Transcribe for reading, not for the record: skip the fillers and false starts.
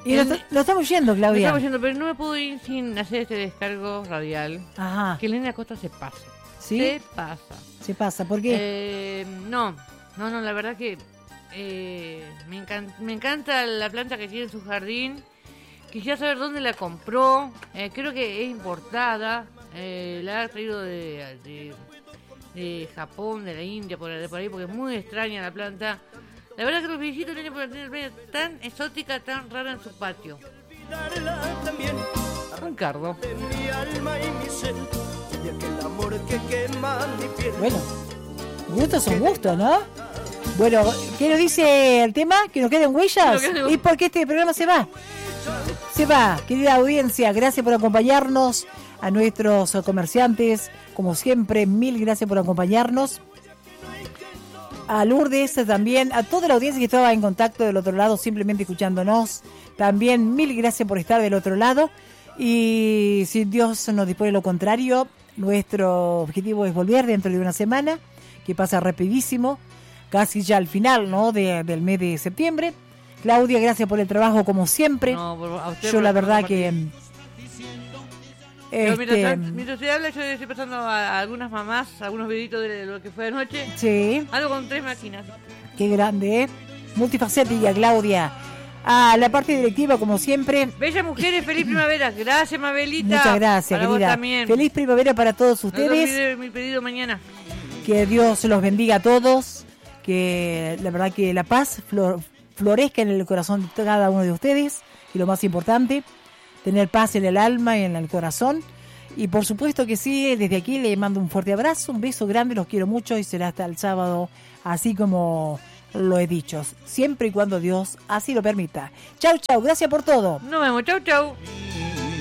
Y lo estamos yendo, Claudia. Lo estamos yendo, pero no me puedo ir sin hacer este descargo radial. Ajá. Que Elena Acosta se pasa. ¿Sí? Se pasa, ¿por qué? No, la verdad que me encanta la planta que tiene en su jardín. Quisiera saber dónde la compró. Creo que es importada. La ha traído de Japón, de la India, por ahí, porque es muy extraña la planta. La verdad que los felicito, Elena, por tener planta tan exótica, tan rara en su patio. Ricardo. Bueno, gustos son gustos, ¿no? Bueno, ¿qué nos dice el tema? ¿Que nos queden huellas? ¿Y por qué este programa se va? Se va, querida audiencia, gracias por acompañarnos. A nuestros comerciantes, como siempre, mil gracias por acompañarnos. A Lourdes también, a toda la audiencia que estaba en contacto del otro lado, simplemente escuchándonos. También mil gracias por estar del otro lado. Y si Dios nos dispone lo contrario, nuestro objetivo es volver dentro de una semana, que pasa rapidísimo, casi ya al final, ¿no?, del mes de septiembre. Claudia, gracias por el trabajo como siempre. No, a usted. Yo la verdad que... Mientras usted habla, yo estoy pasando a algunas mamás, algunos videitos de lo que fue anoche. Sí. Algo con 3 máquinas. Qué grande, ¿eh? Multifacética, Claudia. A la parte directiva, como siempre. Bellas mujeres, feliz primavera. Gracias, Mabelita. Muchas gracias, para querida. Vos también. Feliz primavera para todos ustedes. No te olvides mi pedido mañana. Que Dios los bendiga a todos. Que la verdad que la paz florezca en el corazón de cada uno de ustedes. Y lo más importante, tener paz en el alma y en el corazón. Y por supuesto que sí, desde aquí le mando un fuerte abrazo, un beso grande, los quiero mucho y será hasta el sábado, así como lo he dicho, siempre y cuando Dios así lo permita. Chau, chau, gracias por todo. Nos vemos, chau, chau.